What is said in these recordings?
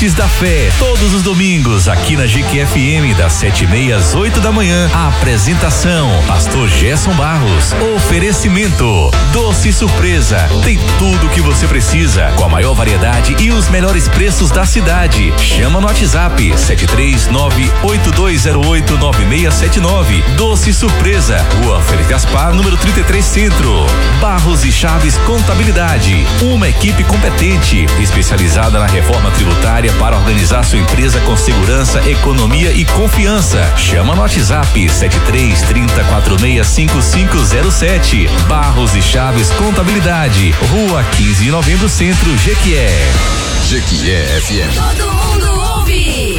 Noites da Fé, todos os domingos, aqui na GQFM, das 7h30 às 8 da manhã. A apresentação, Pastor Gerson Barros. Oferecimento, Doce Surpresa. Tem tudo o que você precisa, com a maior variedade e os melhores preços da cidade. Chama no WhatsApp, 739-8208-9679. Doce Surpresa, Rua Félix Gaspar, número 33 Centro. Barros e Chaves Contabilidade, uma equipe competente, especializada na reforma tributária para organizar sua empresa com segurança, economia e confiança. Chama no WhatsApp 7330465507. Barros e Chaves Contabilidade, Rua 15 de Novembro Centro, Jequié. Jequié FM. Todo mundo ouve.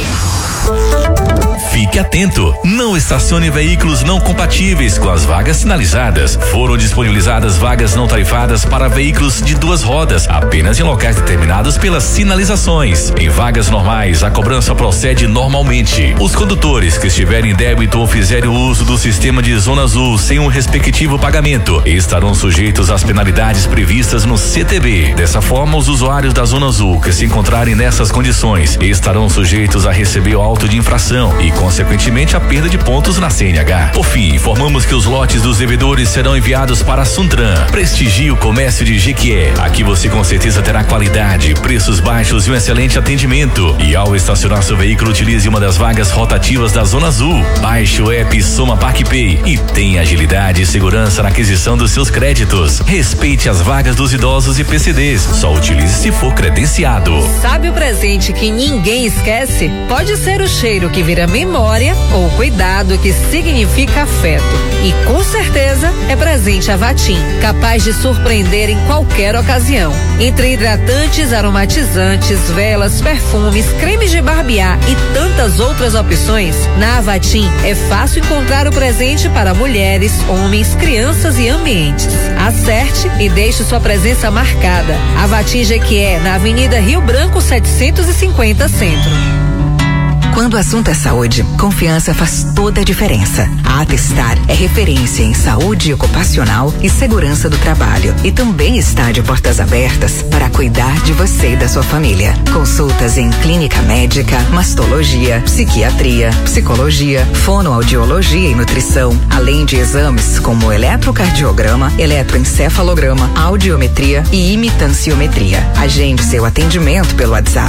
Fique atento, não estacione veículos não compatíveis com as vagas sinalizadas. Foram disponibilizadas vagas não tarifadas para veículos de 2 rodas, apenas em locais determinados pelas sinalizações. Em vagas normais, a cobrança procede normalmente. Os condutores que estiverem em débito ou fizerem uso do sistema de Zona Azul sem um respectivo pagamento estarão sujeitos às penalidades previstas no CTB. Dessa forma, os usuários da Zona Azul que se encontrarem nessas condições estarão sujeitos a receber o auto de infração e, consequentemente, a perda de pontos na CNH. Por fim, informamos que os lotes dos devedores serão enviados para a Suntran. Prestigie o comércio de Jequié. Aqui você com certeza terá qualidade, preços baixos e um excelente atendimento. E ao estacionar seu veículo, utilize uma das vagas rotativas da Zona Azul. Baixe o app Soma ParkPay e tenha agilidade e segurança na aquisição dos seus créditos. Respeite as vagas dos idosos e PCDs. Só utilize se for credenciado. Sabe o presente que ninguém esquece? Pode ser o cheiro que vira memória ou cuidado que significa afeto. E com certeza é presente Avatim, capaz de surpreender em qualquer ocasião. Entre hidratantes, aromatizantes, velas, perfumes, cremes de barbear e tantas outras opções, na Avatim é fácil encontrar o presente para mulheres, homens, crianças e ambientes. Acerte e deixe sua presença marcada. Avatim Jequié, na Avenida Rio Branco 750 Centro. Quando o assunto é saúde, confiança faz toda a diferença. A Atestar é referência em saúde ocupacional e segurança do trabalho e também está de portas abertas para cuidar de você e da sua família. Consultas em clínica médica, mastologia, psiquiatria, psicologia, fonoaudiologia e nutrição, além de exames como eletrocardiograma, eletroencefalograma, audiometria e imitanciometria. Agende seu atendimento pelo WhatsApp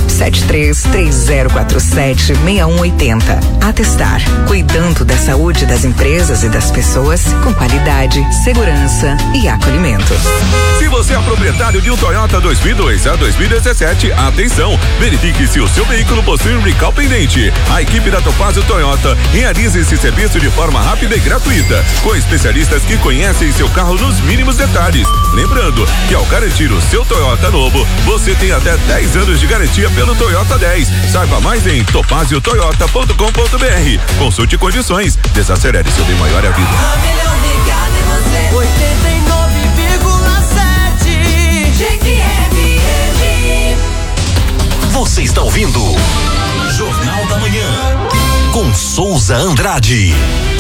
7330476180. Atestar, cuidando da saúde das empresas e das pessoas com qualidade, segurança e acolhimento. Se você é proprietário de um Toyota 2002 a 2017, atenção, verifique se o seu veículo possui um recall pendente. A equipe da Topazio Toyota realiza esse serviço de forma rápida e gratuita, com especialistas que conhecem seu carro nos mínimos detalhes. Lembrando que ao garantir o seu Toyota novo, você tem até 10 anos de garantia pelo Toyota 10. Saiba mais em topaziotoyota.com.br. Consulte condições. Desacelere seu bem maior a vida. A melhor ligada em você. 89,7 GQFM. Você está ouvindo Jornal da Manhã com Souza Andrade.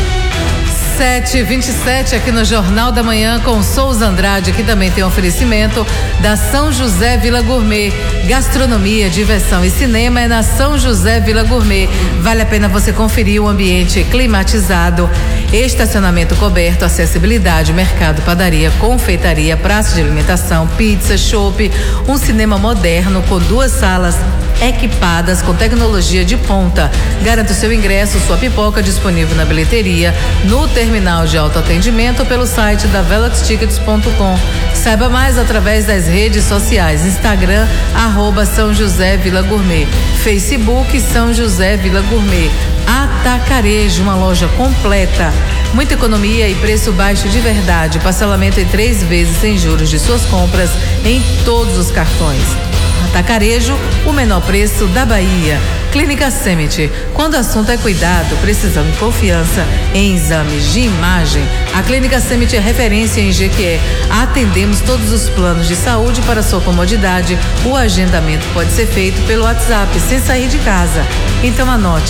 7h27 aqui no Jornal da Manhã com Souza Andrade, que também tem oferecimento da São José Vila Gourmet. Gastronomia, diversão e cinema é na São José Vila Gourmet. Vale a pena você conferir o ambiente climatizado, estacionamento coberto, acessibilidade, mercado, padaria, confeitaria, praça de alimentação, pizza, chopp, um cinema moderno com 2 salas equipadas com tecnologia de ponta. Garanta o seu ingresso, sua pipoca disponível na bilheteria, no terminal de autoatendimento ou pelo site da veloxtickets.com. Saiba mais através das redes sociais, Instagram, @São José Vila Gourmet, Facebook São José Vila Gourmet. Atacarejo, uma loja completa, muita economia e preço baixo de verdade, parcelamento em 3 vezes sem juros de suas compras em todos os cartões. Atacarejo, o menor preço da Bahia. Clínica Semit, quando o assunto é cuidado, precisão e confiança em exames de imagem. A Clínica Semit é referência em Jequié. Atendemos todos os planos de saúde para sua comodidade. O agendamento pode ser feito pelo WhatsApp, sem sair de casa. Então anote,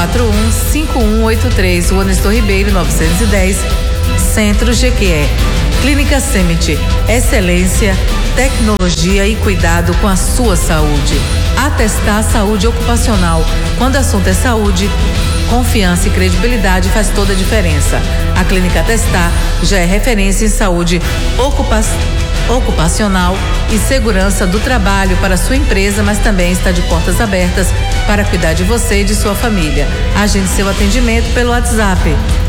73-9941-5183, Rua Nestor Ribeiro, 910, Centro Jequié. Clínica Semit, excelência, tecnologia e cuidado com a sua saúde. Atestar Saúde Ocupacional. Quando o assunto é saúde, confiança e credibilidade faz toda a diferença. A Clínica Atestar já é referência em saúde ocupacional e segurança do trabalho para sua empresa, mas também está de portas abertas para cuidar de você e de sua família. Agende seu atendimento pelo WhatsApp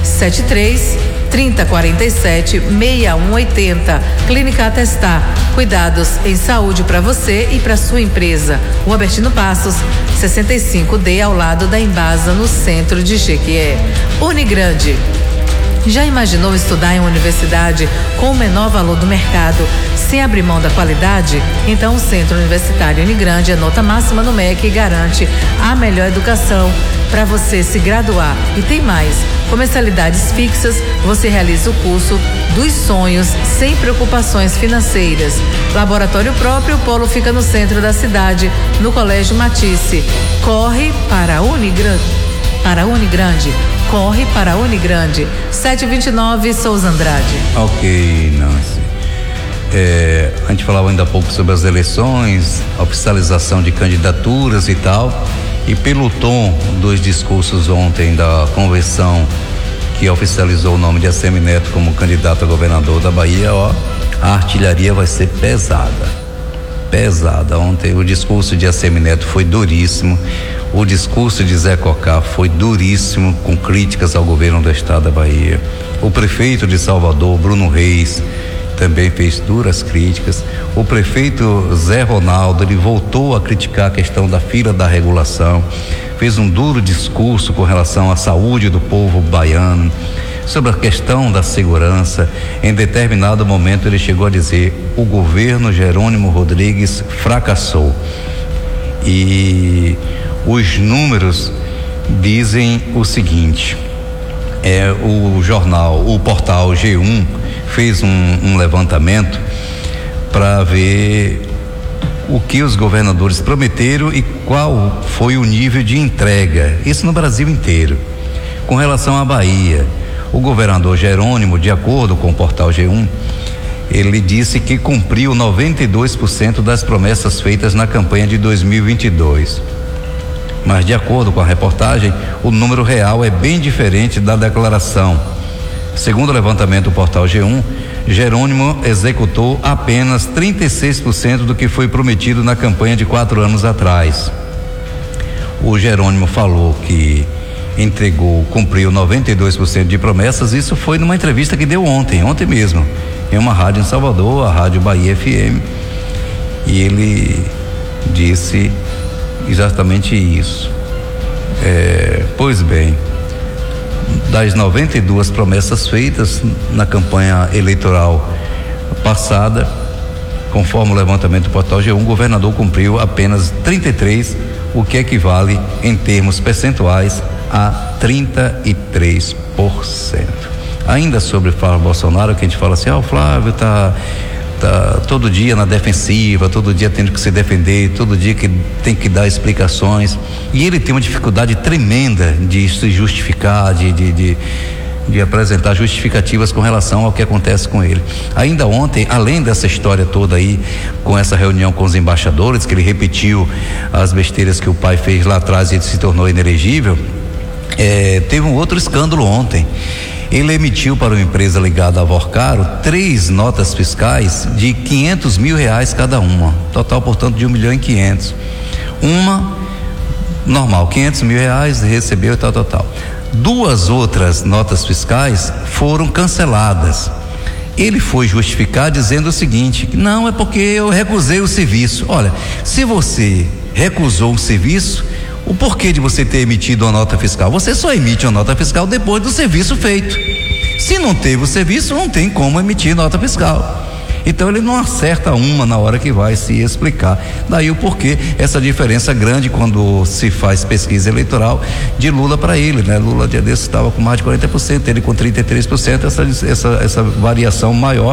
73-3047-6180. Clínica Atestar, cuidados em saúde para você e para sua empresa. O Albertino Passos, 65D, ao lado da Embasa, no centro de Jequié. Unigrande. Já imaginou estudar em uma universidade com o menor valor do mercado, sem abrir mão da qualidade? Então o Centro Universitário Unigrande é nota máxima no MEC e garante a melhor educação para você se graduar. E tem mais, com mensalidades fixas, você realiza o curso dos sonhos sem preocupações financeiras. Laboratório próprio, o polo fica no centro da cidade, no Colégio Matisse. Corre para a Unigrande. Corre para a Unigrande. 729, Souza Andrade. Ok, Nancy. A gente falava ainda há pouco sobre as eleições, a oficialização de candidaturas e tal. E pelo tom dos discursos ontem da convenção que oficializou o nome de Assemineto como candidato a governador da Bahia, a artilharia vai ser pesada. Ontem o discurso de Assemineto foi duríssimo. O discurso de Zé Cocá foi duríssimo, com críticas ao governo do estado da Bahia. O prefeito de Salvador, Bruno Reis, também fez duras críticas. O prefeito Zé Ronaldo, ele voltou a criticar a questão da fila da regulação, fez um duro discurso com relação à saúde do povo baiano, sobre a questão da segurança. Em determinado momento ele chegou a dizer: o governo Jerônimo Rodrigues fracassou. E os números dizem o seguinte: o portal G1 fez um levantamento para ver o que os governadores prometeram e qual foi o nível de entrega, isso no Brasil inteiro. Com relação à Bahia, o governador Jerônimo, de acordo com o portal G1, ele disse que cumpriu 92% das promessas feitas na campanha de 2022. Mas, de acordo com a reportagem, o número real é bem diferente da declaração. Segundo o levantamento do portal G1, Jerônimo executou apenas 36% do que foi prometido na campanha de 4 anos atrás. O Jerônimo falou que cumpriu 92% de promessas. Isso foi numa entrevista que deu ontem mesmo, em uma rádio em Salvador, a Rádio Bahia FM. E ele disse exatamente isso. Pois bem, das 92 promessas feitas na campanha eleitoral passada, conforme o levantamento do portal G1, o governador cumpriu apenas 33, o que equivale em termos percentuais a 33%. Ainda sobre Flávio Bolsonaro, que a gente fala assim: o Flávio tá todo dia na defensiva, todo dia tendo que se defender, todo dia que tem que dar explicações, e ele tem uma dificuldade tremenda de se justificar, de apresentar justificativas com relação ao que acontece com ele. Ainda ontem, além dessa história toda aí, com essa reunião com os embaixadores, que ele repetiu as besteiras que o pai fez lá atrás e ele se tornou inelegível, teve um outro escândalo ontem. Ele emitiu para uma empresa ligada a Vorcaro 3 notas fiscais de R$500 mil cada uma, total, portanto, de 1.500.000. Uma normal, R$500 mil, recebeu e tal. 2 outras notas fiscais foram canceladas. Ele foi justificar dizendo o seguinte: não, é porque eu recusei o serviço. Olha, se você recusou um serviço, o porquê de você ter emitido uma nota fiscal? Você só emite uma nota fiscal depois do serviço feito. Se não teve o serviço, não tem como emitir nota fiscal. Então ele não acerta uma na hora que vai se explicar. Daí o porquê essa diferença grande quando se faz pesquisa eleitoral de Lula para ele, né? Lula dia desse estava com mais de 40%, ele com 33%, essa variação maior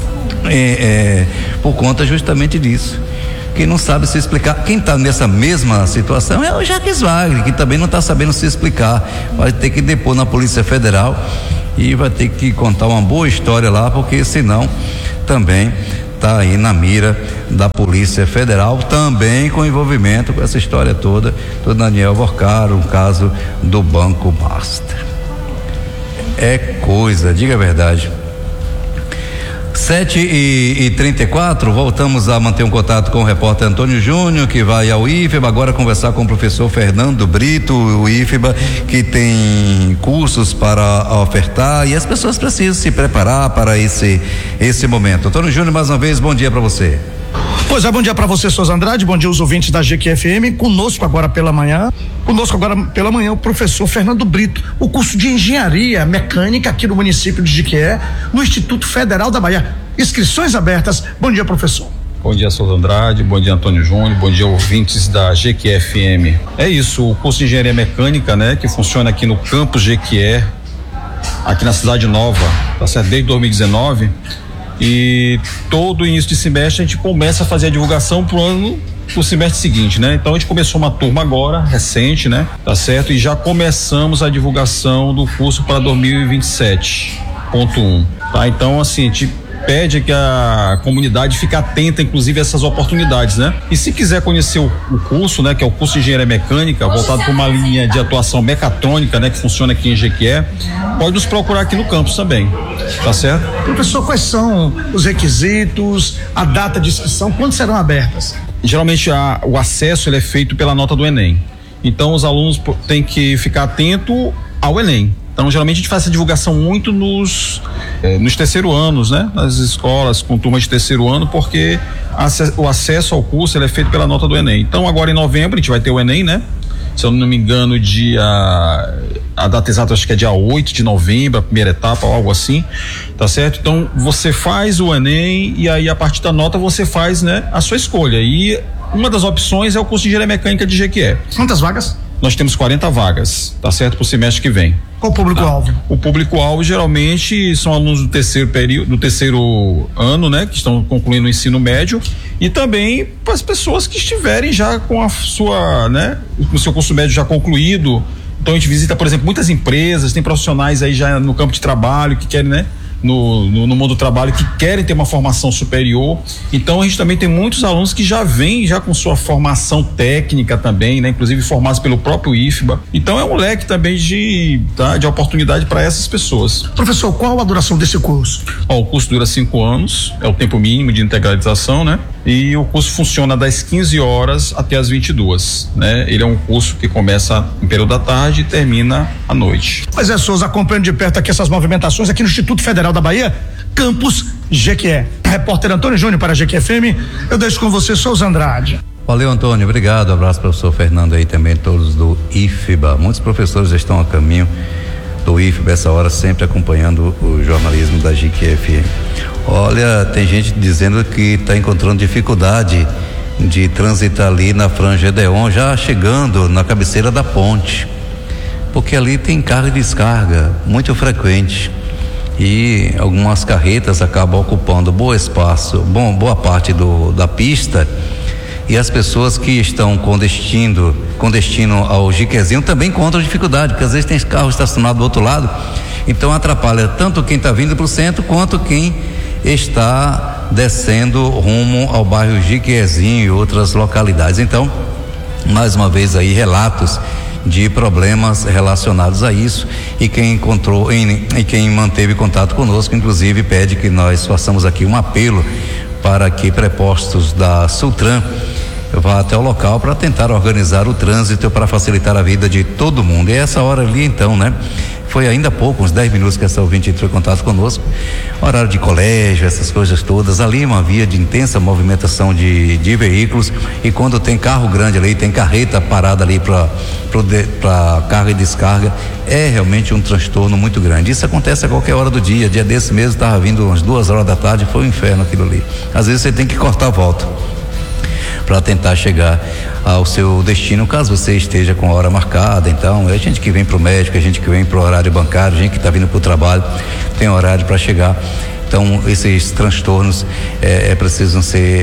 por conta justamente disso. Quem não sabe se explicar, quem está nessa mesma situação é o Jacques Wagner, que também não está sabendo se explicar. Vai ter que depor na Polícia Federal e vai ter que contar uma boa história lá, porque senão também está aí na mira da Polícia Federal, também com envolvimento com essa história toda do Daniel Vorcaro, um caso do Banco Master. É coisa, diga a verdade. 7h34, voltamos a manter um contato com o repórter Antônio Júnior, que vai ao IFBA agora conversar com o professor Fernando Brito, o IFBA, que tem cursos para ofertar e as pessoas precisam se preparar para esse momento. Antônio Júnior, mais uma vez, bom dia para você. Pois é, bom dia para você, Souza Andrade, bom dia aos ouvintes da GQFM, conosco agora pela manhã o professor Fernando Brito, o curso de Engenharia Mecânica aqui no município de Jequié, no Instituto Federal da Bahia. Inscrições abertas. Bom dia, professor. Bom dia, Souza Andrade, bom dia, Antônio Júnior, bom dia, ouvintes da GQFM. É isso, o curso de Engenharia Mecânica, né, que funciona aqui no campus Jequié, aqui na Cidade Nova, tá certo, desde 2019. E todo início de semestre a gente começa a fazer a divulgação pro semestre seguinte, né? Então a gente começou uma turma agora, recente, né? Tá certo? E já começamos a divulgação do curso para 2027.1, tá? Então, assim, a gente pede que a comunidade fique atenta, inclusive, a essas oportunidades, né? E se quiser conhecer o curso, né? Que é o curso de Engenharia Mecânica, voltado para uma linha de atuação mecatrônica, né? Que funciona aqui em Jequié, pode nos procurar aqui no campus também, tá certo? Professor, quais são os requisitos, a data de inscrição, quando serão abertas? Geralmente o acesso ele é feito pela nota do Enem, então os alunos têm que ficar atento ao Enem. Então, geralmente a gente faz essa divulgação muito nos terceiro anos, né? Nas escolas com turma de terceiro ano, porque o acesso ao curso ele é feito pela nota do Enem. Então, agora em novembro a gente vai ter o Enem, né? Se eu não me engano, a data exata acho que é dia 8 de novembro, a primeira etapa, ou algo assim, tá certo? Então, você faz o Enem e aí a partir da nota você faz, né, a sua escolha. E uma das opções é o curso de Engenharia Mecânica de Jequié. Quantas vagas? Nós temos 40 vagas, tá certo? Pro semestre que vem. Qual o público-alvo? O público-alvo geralmente são alunos do terceiro ano, né? Que estão concluindo o ensino médio, e também para as pessoas que estiverem já com a sua, né? Com o seu curso médio já concluído. Então a gente visita, por exemplo, muitas empresas, tem profissionais aí já no campo de trabalho que querem, né? No mundo do trabalho, que querem ter uma formação superior. Então a gente também tem muitos alunos que já vêm já com sua formação técnica também, né? Inclusive formados pelo próprio IFBA. Então é um leque também de oportunidade para essas pessoas. Professor, qual a duração desse curso? O curso dura 5 anos, é o tempo mínimo de integralização, né? E o curso funciona das 15 horas até as 22, né? Ele é um curso que começa no período da tarde e termina à noite. Pois é, Souza, acompanhando de perto aqui essas movimentações aqui no Instituto Federal da Bahia, campus Jequié. Repórter Antônio Júnior para a GQFM, eu deixo com você, Souza Andrade. Valeu, Antônio, obrigado, abraço para o professor Fernando aí também, todos do IFBA. Muitos professores já estão a caminho do IFBA essa hora, sempre acompanhando o jornalismo da GQFM. Olha, tem gente dizendo que está encontrando dificuldade de transitar ali na Franja Edeon, já chegando na cabeceira da ponte, porque ali tem carga e descarga muito frequente e algumas carretas acabam ocupando boa parte da pista, e as pessoas que estão com destino ao Jiquezinho também encontram dificuldade, porque às vezes tem carro estacionado do outro lado, então atrapalha tanto quem está vindo para o centro quanto quem está descendo rumo ao bairro Jiquezinho e outras localidades. Então, mais uma vez aí relatos de problemas relacionados a isso, e quem quem manteve contato conosco, inclusive, pede que nós façamos aqui um apelo para que prepostos da Sultran vá até o local para tentar organizar o trânsito para facilitar a vida de todo mundo. E essa hora ali, então, né? Foi ainda há pouco, uns 10 minutos que essa ouvinte entrou em contato conosco, horário de colégio, essas coisas todas, ali uma via de intensa movimentação de veículos, e quando tem carro grande ali, tem carreta parada ali para carga e descarga, é realmente um transtorno muito grande. Isso acontece a qualquer hora do dia desse mesmo estava vindo umas 2 horas da tarde, foi um inferno aquilo ali. Às vezes você tem que cortar a volta para tentar chegar ao seu destino, caso você esteja com a hora marcada. Então, é gente que vem para o médico, é gente que vem para o horário bancário, gente que está vindo para o trabalho, tem horário para chegar. Então, esses transtornos precisam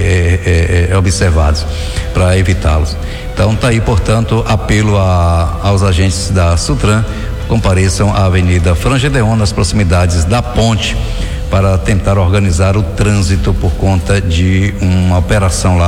ser observados para evitá-los. Então, tá aí, portanto, apelo aos agentes da Sultran compareçam à Avenida Frangedeon, nas proximidades da ponte, para tentar organizar o trânsito por conta de uma operação lá